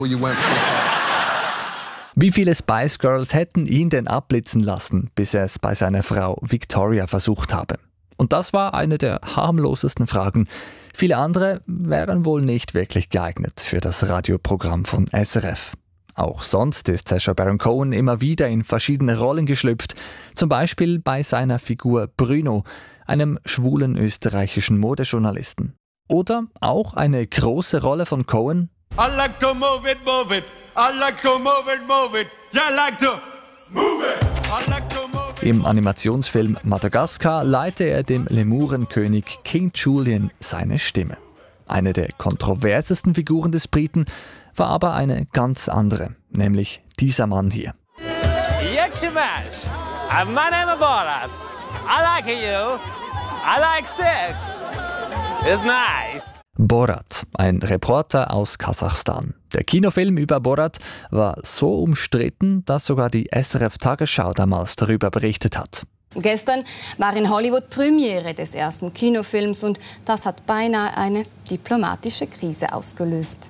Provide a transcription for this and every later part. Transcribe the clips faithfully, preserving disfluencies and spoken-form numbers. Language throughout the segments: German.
Wie viele Spice Girls hätten ihn denn abblitzen lassen, bis er es bei seiner Frau Victoria versucht habe? Und das war eine der harmlosesten Fragen. Viele andere wären wohl nicht wirklich geeignet für das Radioprogramm von S R F. Auch sonst ist Sacha Baron Cohen immer wieder in verschiedene Rollen geschlüpft. Zum Beispiel bei seiner Figur Bruno, einem schwulen österreichischen Modejournalisten. Oder auch eine große Rolle von Cohen. I like to move it, move it. I like to move it, move it. Yeah, I like to move it. I like to move it. Im Animationsfilm Madagaskar leihte er dem Lemurenkönig King Julian seine Stimme. Eine der kontroversesten Figuren des Briten war aber eine ganz andere, nämlich dieser Mann hier. Yekshamash, my name is Borat. I like you. I like sex. It's nice. Borat, ein Reporter aus Kasachstan. Der Kinofilm über Borat war so umstritten, dass sogar die S R F-Tagesschau damals darüber berichtet hat. Gestern war in Hollywood Premiere des ersten Kinofilms und das hat beinahe eine diplomatische Krise ausgelöst.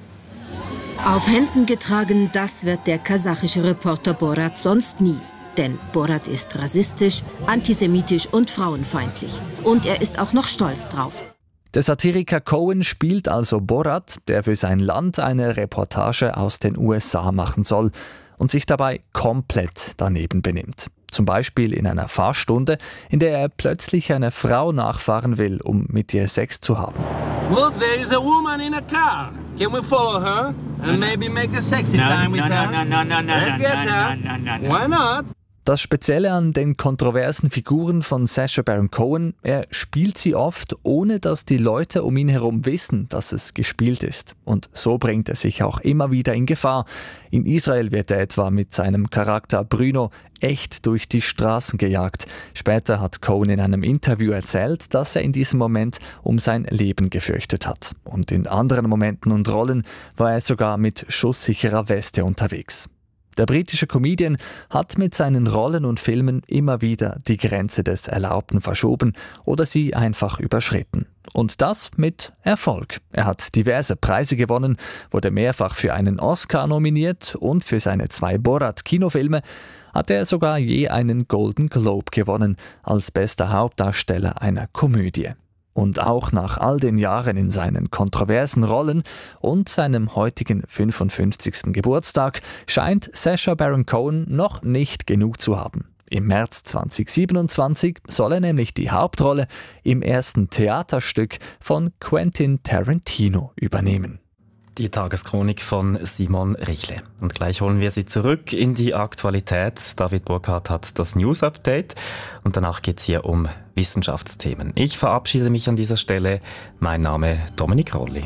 Auf Händen getragen, das wird der kasachische Reporter Borat sonst nie. Denn Borat ist rassistisch, antisemitisch und frauenfeindlich. Und er ist auch noch stolz drauf. Der Satiriker Cohen spielt also Borat, der für sein Land eine Reportage aus den U S A machen soll und sich dabei komplett daneben benimmt. Zum Beispiel in einer Fahrstunde, in der er plötzlich einer Frau nachfahren will, um mit ihr Sex zu haben. Look, there is a woman in a car. Can we follow her and maybe make a sexy time with her? No, no, no, no, Let's get her. no, no, no. Why not? Das Spezielle an den kontroversen Figuren von Sacha Baron Cohen, er spielt sie oft, ohne dass die Leute um ihn herum wissen, dass es gespielt ist. Und so bringt er sich auch immer wieder in Gefahr. In Israel wird er etwa mit seinem Charakter Bruno echt durch die Straßen gejagt. Später hat Cohen in einem Interview erzählt, dass er in diesem Moment um sein Leben gefürchtet hat. Und in anderen Momenten und Rollen war er sogar mit schusssicherer Weste unterwegs. Der britische Comedian hat mit seinen Rollen und Filmen immer wieder die Grenze des Erlaubten verschoben oder sie einfach überschritten. Und das mit Erfolg. Er hat diverse Preise gewonnen, wurde mehrfach für einen Oscar nominiert und für seine zwei Borat-Kinofilme hat er sogar je einen Golden Globe gewonnen als bester Hauptdarsteller einer Komödie. Und auch nach all den Jahren in seinen kontroversen Rollen und seinem heutigen fünfundfünfzigsten Geburtstag scheint Sacha Baron Cohen noch nicht genug zu haben. Im März zweitausendsiebenundzwanzig soll er nämlich die Hauptrolle im ersten Theaterstück von Quentin Tarantino übernehmen. Die Tageschronik von Simon Richle. Und gleich holen wir Sie zurück in die Aktualität. David Burkhardt hat das News-Update und danach geht es hier um Wissenschaftsthemen. Ich verabschiede mich an dieser Stelle. Mein Name Dominik Rolli.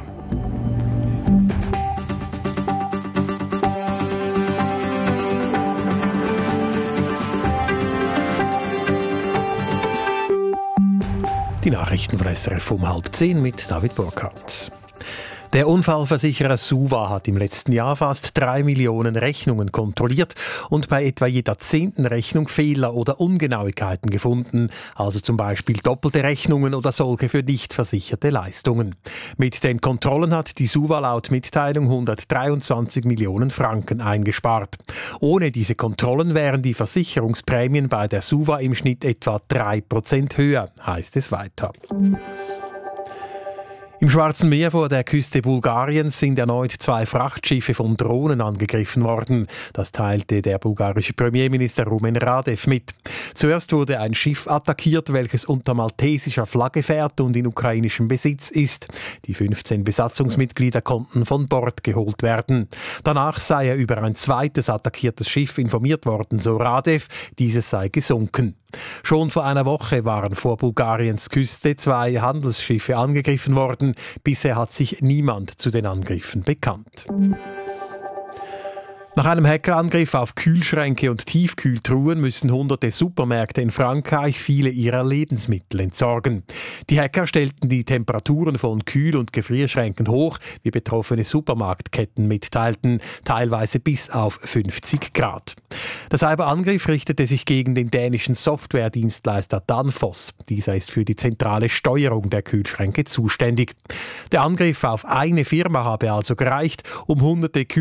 Die Nachrichten von S R F um halb zehn mit David Burkhardt. Der Unfallversicherer Suva hat im letzten Jahr fast drei Millionen Rechnungen kontrolliert und bei etwa jeder zehnten Rechnung Fehler oder Ungenauigkeiten gefunden, also zum Beispiel doppelte Rechnungen oder solche für nicht versicherte Leistungen. Mit den Kontrollen hat die Suva laut Mitteilung hundertdreiundzwanzig Millionen Franken eingespart. Ohne diese Kontrollen wären die Versicherungsprämien bei der Suva im Schnitt etwa drei Prozent höher, heißt es weiter. Im Schwarzen Meer vor der Küste Bulgariens sind erneut zwei Frachtschiffe von Drohnen angegriffen worden. Das teilte der bulgarische Premierminister Rumen Radev mit. Zuerst wurde ein Schiff attackiert, welches unter maltesischer Flagge fährt und in ukrainischem Besitz ist. Die fünfzehn Besatzungsmitglieder konnten von Bord geholt werden. Danach sei er über ein zweites attackiertes Schiff informiert worden, so Radev. Dieses sei gesunken. Schon vor einer Woche waren vor Bulgariens Küste zwei Handelsschiffe angegriffen worden. Bisher hat sich niemand zu den Angriffen bekannt. Nach einem Hackerangriff auf Kühlschränke und Tiefkühltruhen müssen hunderte Supermärkte in Frankreich viele ihrer Lebensmittel entsorgen. Die Hacker stellten die Temperaturen von Kühl- und Gefrierschränken hoch, wie betroffene Supermarktketten mitteilten, teilweise bis auf fünfzig Grad. Der Cyberangriff richtete sich gegen den dänischen Softwaredienstleister Danfoss. Dieser ist für die zentrale Steuerung der Kühlschränke zuständig. Der Angriff auf eine Firma habe also gereicht, um hunderte Kühl-